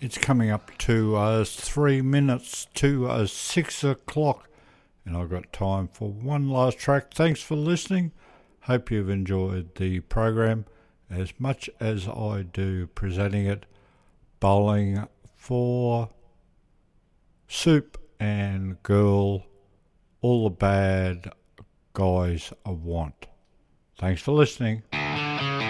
It's coming up to 3 minutes to 6 o'clock, and I've got time for one last track. Thanks for listening. Hope you've enjoyed the program as much as I do presenting it. Bowling for Soup and Girl, All the Bad Guys I Want. Thanks for listening.